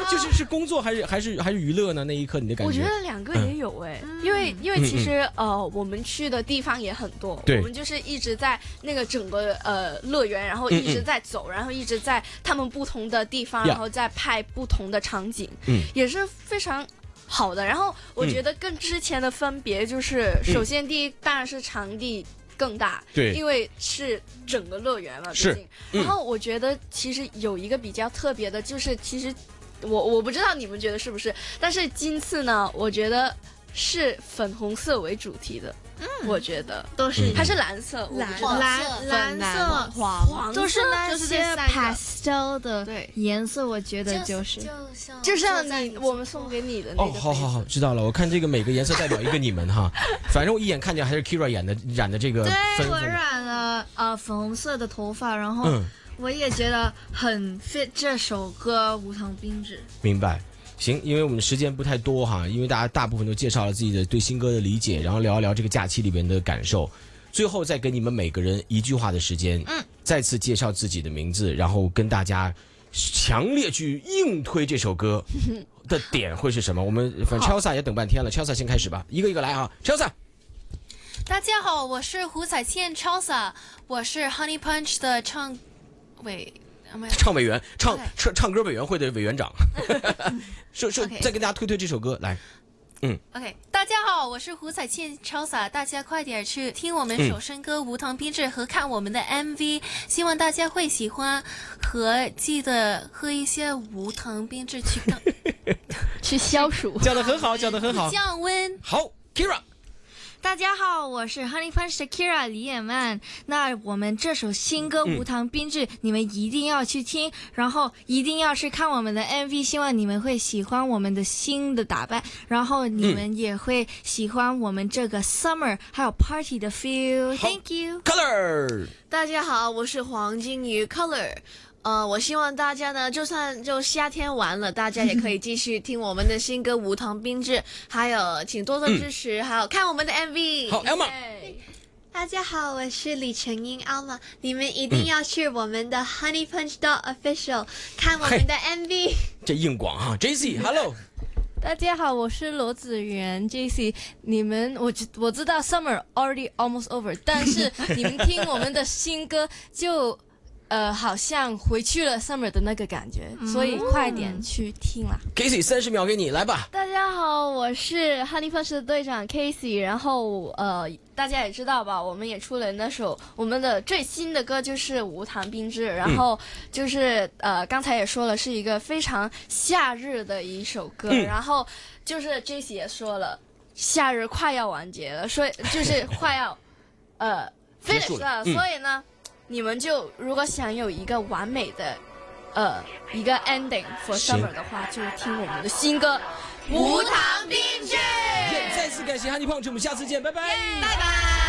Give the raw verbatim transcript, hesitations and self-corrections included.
就是是工作还是还是还是娱乐呢？那一刻你的感觉？ 我觉得两个也有哎、嗯，因为因为其实、嗯、呃我们去的地方也很多，我们就是一直在那个整个呃乐园，然后一直在走，嗯嗯然后一直在他们不同的地方，然后再拍不同的场景，嗯，也是非常好的。然后我觉得跟之前的分别就是，嗯、首先第一当然是场地更大， 对， 因为是整个乐园了，毕竟。嗯、然后我觉得其实有一个比较特别的，就是其实我我不知道你们觉得是不是，但是今次呢，我觉得是粉红色为主题的。嗯，我觉得都是还是蓝色， 蓝蓝蓝色、黄都是那些 pastel 的颜色，我觉得就是就像你我们送给你的那个。 哦，好好好，知道了。我看这个每个颜色代表一个你们哈，反正我一眼看见还是 Kira 演的染的这个。 对，我染了呃粉红色的头发，然后我也觉得很 fit 这首歌《无糖冰质》。 明白。行，因为我们时间不太多哈，因为大家大部分都介绍了自己的对新歌的理解，然后聊一聊这个假期里边的感受，最后再给你们每个人一句话的时间，嗯，再次介绍自己的名字，然后跟大家强烈去硬推这首歌的点会是什么？我们反正 Chelsea 也等半天了 ，Chelsea 先开始吧，一个一个来啊 ，Chelsea。 大家好，我是胡彩倩 Chelsea， 我是 Honey Punch 的唱委。 唱委员，唱唱唱歌委员会的委员长，说说再跟大家推推这首歌来，嗯 ，OK， 大家好，我是胡彩倩 Chelsea， 大家快点去听我们首新歌《无糖冰质》和看我们的 M V， 希望大家会喜欢，和记得喝一些无糖冰质去降去消暑， 讲得很好，讲得很好， 降温。 好 ，Kira。 大家好，我是 Honey Punch 的 Kira 李野曼。那我们这首新歌《无糖冰质》，嗯，你们一定要去听，然后一定要去看我们的 M V， 希望你们会喜欢我们的新的打扮，然后你们也会喜欢我们这个 summer 还有 party 的 feel。Thank you。 Color。 大家好，我是黄金鱼 Color。呃，我希望大家呢，就算就夏天完了，大家也可以继续听我们的新歌《无糖冰质》，还有请多多支持，嗯、还有看我们的 M V。 好 ，Elma。 大家好，我是李成英 Alma， 你们一定要去我们的 Honey Punch dot official 看我们的 M V。 这硬广啊 ，J C，Hello。 大家好，我是罗子媛 J C。你们，我我知道 Summer already almost over， 但是你们听我们的新歌就。呃，好像回去了 summer 的那个感觉，嗯、所以快点去听啦。 Casey， 三十秒给你，来吧。 大家好，我是 Honey Punch 的队长 Casey， 然后呃，大家也知道吧，我们也出了那首我们的最新的歌就是《无糖冰质》，然后就是呃，刚才也说了，是一个非常夏日的一首歌，嗯、然后就是 Casey 也说了，夏日快要完结了，所以就是快要呃 finish 了，嗯、所以呢。你们就如果想有一个完美的，呃，一个 ending for summer 的话，就听我们的新歌《无糖冰质》。 再次感谢 Honey Punch，我们下次见，拜拜， 拜拜。